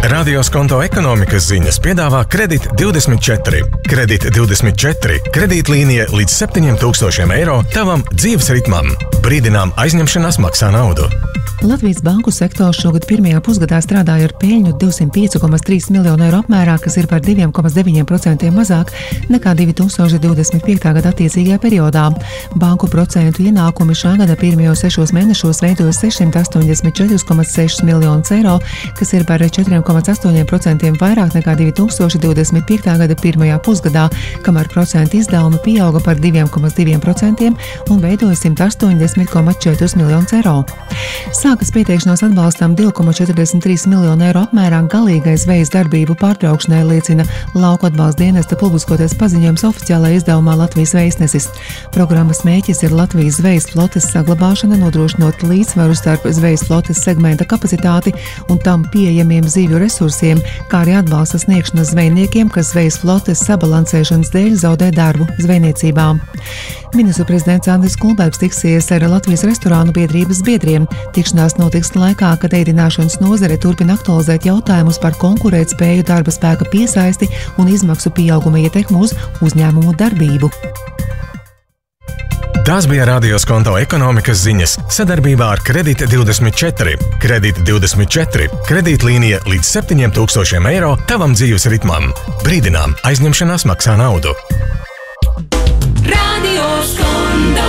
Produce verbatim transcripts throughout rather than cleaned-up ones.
Radios konto ekonomikas ziņas piedāvā Kredit divdesmit četri. Kredit divdesmit četri – kredītlīnija līdz septiņiem tūkstošiem eiro tavam dzīves ritmam. Brīdinām, aizņemšanās maksā naudu. Latvijas banku sektors šogad pirmajā pusgadā strādāja ar peļņu divsimt pieci komats trīs miljonu eiro apmērā, kas ir par diviem komats deviņi procenti mazāk nekā divi tūkstoši divdesmit piekta gada attiecīgajā periodā. Banku procentu ienākumi šā gada pirmajos sešos mēnešos veidoja sešsimt astoņdesmit četri komats seši miljonus eiro, kas ir par četriem komats astoņiem procentiem vairāk nekā divi tūkstoši divdesmit piekta gada pirmajā pusgadā, kamēr procentu izdevumi pieauga par diviem komats diviem procentiem un veidoja simt astoņdesmit komats četri miljonus eiro. Sākas pieteikšanās atbalstam divi komats četrdesmit trīs miljonu eiro apmērā galīgai zvejas darbību pārtraukšanai, liecina Lauku atbalsta dienesta publiskotais paziņojums oficiālajā izdevumā Latvijas Vēstnesis. Programmas mērķis ir Latvijas zvejas flotes saglabāšana, nodrošinot līdzsvaru starp zvejas flotes segmenta kapacitāti un tam pieejamiem zivju resursiem, kā arī atbalsta sniegšana zvejniekiem, kas zvejas flotes sabalansēšanas dēļ zaudē darbu zvejniecībā. Ministru prezidents Andris Kulbergs tiksies ar Latvijas restorānu biedrības biedriem. Tikšanās notiks laikā, kad ēdināšanas nozare turpina aktualizēt jautājumus par konkurētspēju, darba spēka piesaisti un izmaksu pieauguma ietekmu uz uzņēmumu darbību. Tās bija Radios konto ekonomikas ziņas sadarbībā ar Kredit divdesmit četri. Kredit divdesmit četri – kredītlīnija līdz septiņiem tūkstošiem eiro tavam dzīves ritmam. Brīdinām, aizņemšanās maksā naudu. Radios konto.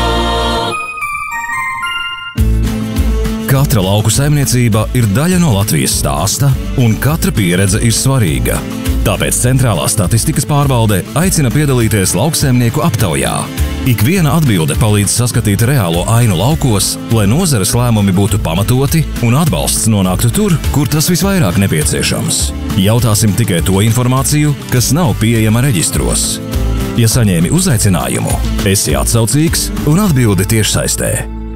Katra lauku saimniecība ir daļa no Latvijas stāsta, un katra pieredze ir svarīga. Tāpēc Centrālā statistikas pārvalde aicina piedalīties lauksaimnieku aptaujā. Ikviena atbilde palīdz saskatīt reālo ainu laukos, lai nozares lēmumi būtu pamatoti un atbalsts nonāktu tur, kur tas visvairāk nepieciešams. Jautāsim tikai to informāciju, kas nav pieejama reģistros. Ja saņēmi uzaicinājumu, esi atsaucīgs un atbildi tiešsaistē.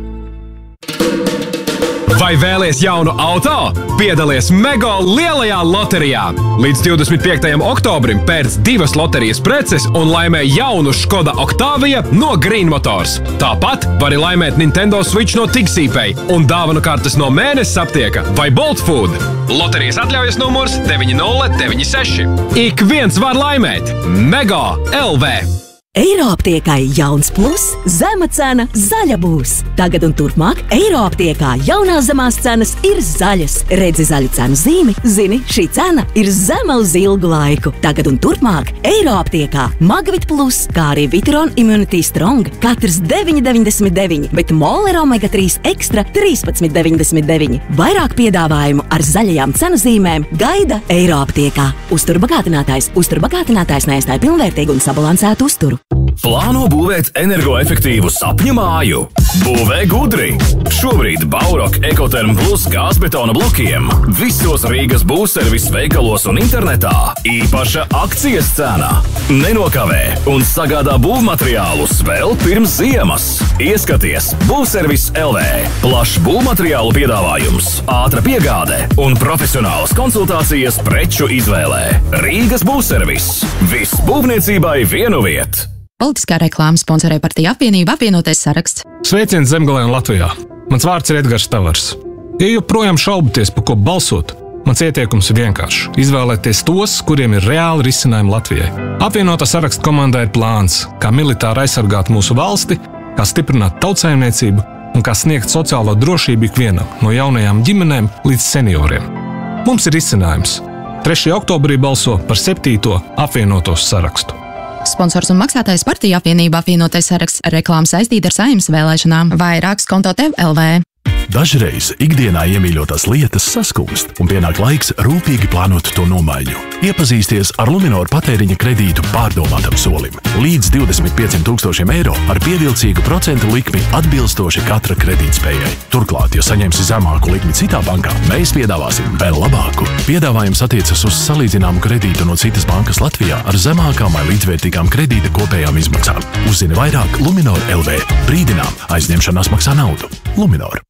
Vai vēlies jaunu auto? Piedalies Mego lielajā loterijā! Līdz divdesmit piektajam oktobrim pērc divas loterijas preces un laimē jaunu Škoda Octavia no Green Motors. Tāpat vari laimēt Nintendo Switch no Tiksīpei un dāvanu kartes no Mēnesis aptieka vai Bolt Food. Loterijas atļaujas numurs deviņi nulle deviņi seši. Ik viens var laimēt! Mego L V! Eiroaptiekai jauns plus, zema cena, zaļa būs. Tagad un turpmāk Eiroaptiekā jaunās zemās cenas ir zaļas. Redzi zaļu cenu zīmi, zini, šī cena ir zema uz ilgu laiku. Tagad un turpmāk Eiroaptiekā Magvit plus, kā arī Vitron Immunity Strong, katrs deviņi deviņdesmit deviņi, bet Moler Omega trīs Extra trīspadsmit deviņdesmit deviņi. Vairāk piedāvājumu ar zaļajām cenu zīmēm gaida Eiroaptiekā. Uzturbagātinātājs, uzturbagātinātājs neaizstāja pilnvērtīgu un sabalansētu uzturu. Plāno būvēt energoefektīvu sapņu māju? Būvē gudri! Šobrīd Baurok Ekoterm Plus gāzbetona blokiem visos Rīgas būvservis veikalos un internetā īpaša akcijas cena. Nenokavē un sagādā būvmateriālus vēl pirms ziemas. Ieskaties Būvservis L V. Plašs būvmateriālu piedāvājums, ātra piegāde un profesionālas konsultācijas preču izvēlē. Rīgas būvservis. Viss būvniecībai vienu vietu. Politiskā reklāma sponsorē partiju apvienību Apvienotais saraksts. Sveiciens Zemgalē un Latvijā. Mans vārds ir Edgars Tavars. Ja joprojām šaubaties, par ko balsot, mans ieteikums ir vienkāršs. Izvēlēties tos, kuriem ir reāli risinājumi Latvijai. Apvienotā saraksta komandā ir plāns, kā militāri aizsargāt mūsu valsti, kā stiprināt tautsaimniecību un kā sniegt sociālo drošību ikvienam, no jaunajām ģimenēm līdz senioriem. Mums ir risinājums. trešajā oktobrī balso par septīto apvienotos sarakstu. Sponsors un maksātājs partija apvienība Apvienotais saraksts. Reklāma saistīta ar Saeimas vēlēšanām. Vairāks konto tev L V. Dažreiz ikdienā iemīļotās lietas saskumst un pienāk laiks rūpīgi plānot to nomaiņu. Iepazīsties ar Luminor patēriņa kredītu pārdomātam solim. Līdz divdesmit pieciem tūkstošiem eiro ar pievilcīgu procentu likmi atbilstoši katra kredītspējai. Turklāt, ja saņemsi zemāku likmi citā bankā, mēs piedāvāsim vēl labāku. Piedāvājums attiecas uz salīdzināmu kredītu no citas bankas Latvijā ar zemākām vai līdzvērtīgām kredīta kopējām izmaksām. Uzzini vairāk Luminor L V. Brīdinām, aizņemšanās maksā naudu. Luminor.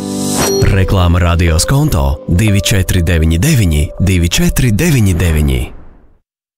Reklāma Radios konto divi četri deviņi deviņi divi četri deviņi deviņi.